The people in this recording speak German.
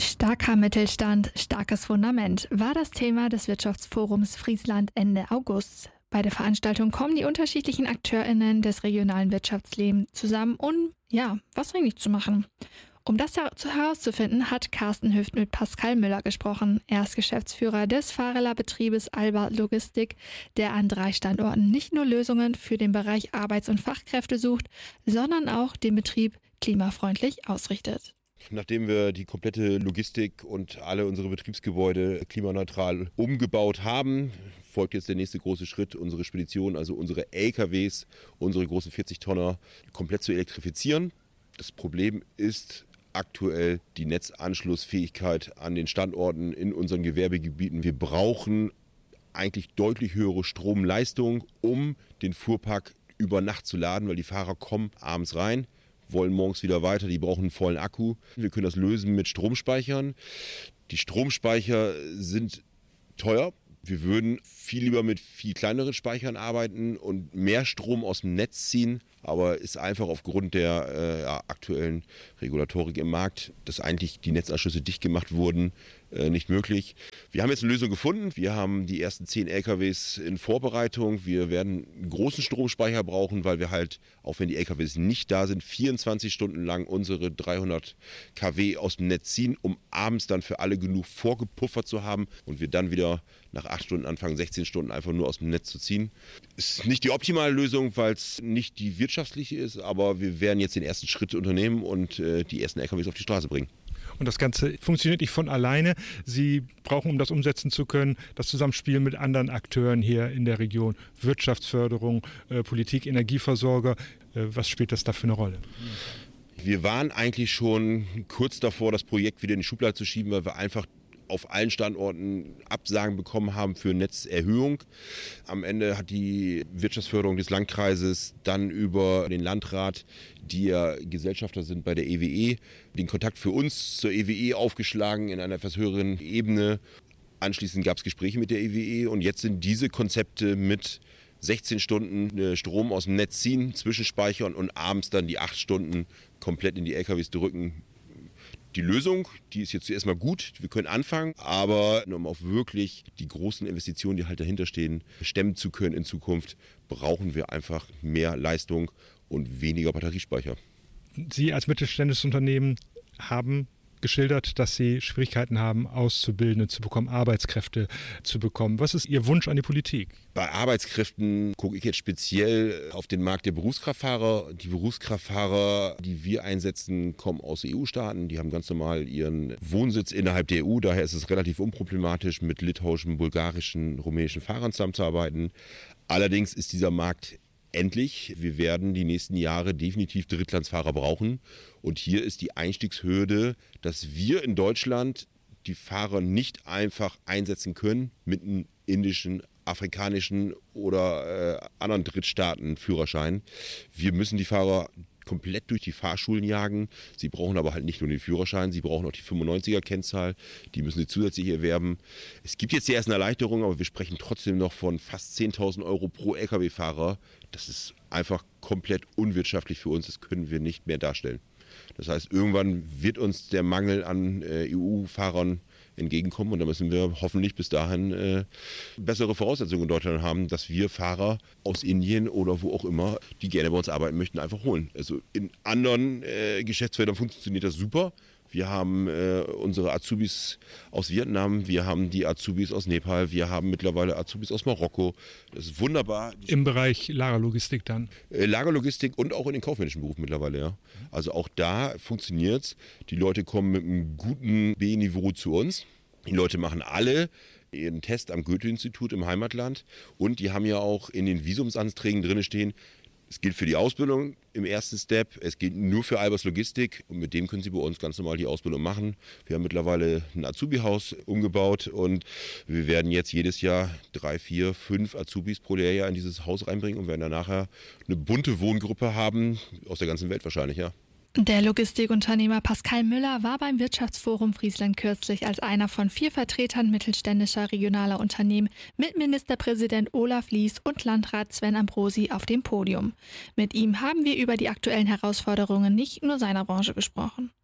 Starker Mittelstand, starkes Fundament war das Thema des Wirtschaftsforums Friesland Ende August. Bei der Veranstaltung kommen die unterschiedlichen AkteurInnen des regionalen Wirtschaftslebens zusammen, um, was eigentlich zu machen. Um das herauszufinden, hat Carsten Hüft mit Pascal Müller gesprochen. Er ist Geschäftsführer des Fahrerbetriebes Alba Logistik, der an 3 Standorten nicht nur Lösungen für den Bereich Arbeits- und Fachkräfte sucht, sondern auch den Betrieb klimafreundlich ausrichtet. Nachdem wir die komplette Logistik und alle unsere Betriebsgebäude klimaneutral umgebaut haben, folgt jetzt der nächste große Schritt, unsere Spedition, also unsere LKWs, unsere großen 40-Tonner komplett zu elektrifizieren. Das Problem ist aktuell die Netzanschlussfähigkeit an den Standorten in unseren Gewerbegebieten. Wir brauchen eigentlich deutlich höhere Stromleistung, um den Fuhrpark über Nacht zu laden, weil die Fahrer kommen abends rein, wollen morgens wieder weiter, die brauchen einen vollen Akku. Wir können das lösen mit Stromspeichern. Die Stromspeicher sind teuer. Wir würden viel lieber mit viel kleineren Speichern arbeiten und mehr Strom aus dem Netz ziehen, aber ist einfach aufgrund der aktuellen Regulatorik im Markt, dass eigentlich die Netzanschlüsse dicht gemacht wurden, nicht möglich. Wir haben jetzt eine Lösung gefunden. Wir haben die ersten 10 LKWs in Vorbereitung. Wir werden einen großen Stromspeicher brauchen, weil wir halt, auch wenn die LKWs nicht da sind, 24 Stunden lang unsere 300 kW aus dem Netz ziehen, um abends dann für alle genug vorgepuffert zu haben und wir dann wieder nach 8 Stunden anfangen, 16 Stunden einfach nur aus dem Netz zu ziehen. Ist nicht die optimale Lösung, weil es nicht die wirtschaftliche ist, aber wir werden jetzt den ersten Schritt unternehmen und die ersten LKWs auf die Straße bringen. Und das Ganze funktioniert nicht von alleine. Sie brauchen, um das umsetzen zu können, das Zusammenspiel mit anderen Akteuren hier in der Region. Wirtschaftsförderung, Politik, Energieversorger. Was spielt das da für eine Rolle? Wir waren eigentlich schon kurz davor, das Projekt wieder in die Schublade zu schieben, weil wir einfach auf allen Standorten Absagen bekommen haben für Netzerhöhung. Am Ende hat die Wirtschaftsförderung des Landkreises dann über den Landrat, die ja Gesellschafter sind bei der EWE, den Kontakt für uns zur EWE aufgeschlagen in einer etwas höheren Ebene. Anschließend gab es Gespräche mit der EWE und jetzt sind diese Konzepte mit 16 Stunden Strom aus dem Netz ziehen, zwischenspeichern und abends dann die 8 Stunden komplett in die LKWs drücken. Die Lösung, die ist jetzt erstmal gut, wir können anfangen, aber um auch wirklich die großen Investitionen, die halt dahinter stehen, stemmen zu können in Zukunft, brauchen wir einfach mehr Leistung und weniger Batteriespeicher. Sie als mittelständisches Unternehmen haben geschildert, dass Sie Schwierigkeiten haben, Auszubildende zu bekommen, Arbeitskräfte zu bekommen. Was ist Ihr Wunsch an die Politik? Bei Arbeitskräften gucke ich jetzt speziell auf den Markt der Berufskraftfahrer. Die Berufskraftfahrer, die wir einsetzen, kommen aus EU-Staaten. Die haben ganz normal ihren Wohnsitz innerhalb der EU. Daher ist es relativ unproblematisch, mit litauischen, bulgarischen, rumänischen Fahrern zusammenzuarbeiten. Allerdings ist dieser Markt endlich. Wir werden die nächsten Jahre definitiv Drittlandsfahrer brauchen. Und hier ist die Einstiegshürde, dass wir in Deutschland die Fahrer nicht einfach einsetzen können mit einem indischen, afrikanischen oder anderen Drittstaaten-Führerschein. Wir müssen die Fahrer komplett durch die Fahrschulen jagen. Sie brauchen aber halt nicht nur den Führerschein, sie brauchen auch die 95er-Kennzahl. Die müssen sie zusätzlich erwerben. Es gibt jetzt die ersten Erleichterungen, aber wir sprechen trotzdem noch von fast 10.000 Euro pro Lkw-Fahrer. Das ist einfach komplett unwirtschaftlich für uns. Das können wir nicht mehr darstellen. Das heißt, irgendwann wird uns der Mangel an EU-Fahrern entgegenkommen und da müssen wir hoffentlich bis dahin bessere Voraussetzungen in Deutschland haben, dass wir Fahrer aus Indien oder wo auch immer, die gerne bei uns arbeiten möchten, einfach holen. Also in anderen Geschäftsfeldern funktioniert das super. Wir haben unsere Azubis aus Vietnam, wir haben die Azubis aus Nepal, wir haben mittlerweile Azubis aus Marokko. Das ist wunderbar. Im Bereich Lagerlogistik dann? Lagerlogistik und auch in den kaufmännischen Berufen mittlerweile, ja. Also auch da funktioniert es. Die Leute kommen mit einem guten B-Niveau zu uns. Die Leute machen alle ihren Test am Goethe-Institut im Heimatland und die haben ja auch in den Visumsanträgen drin stehen, es gilt für die Ausbildung im ersten Step, es gilt nur für Albers Logistik und mit dem können Sie bei uns ganz normal die Ausbildung machen. Wir haben mittlerweile ein Azubi-Haus umgebaut und wir werden jetzt jedes Jahr 3, 4, 5 Azubis pro Lehrjahr in dieses Haus reinbringen und werden dann nachher eine bunte Wohngruppe haben, aus der ganzen Welt wahrscheinlich, ja. Der Logistikunternehmer Pascal Müller war beim Wirtschaftsforum Friesland kürzlich als einer von 4 Vertretern mittelständischer regionaler Unternehmen mit Ministerpräsident Olaf Lies und Landrat Sven Ambrosi auf dem Podium. Mit ihm haben wir über die aktuellen Herausforderungen nicht nur seiner Branche gesprochen.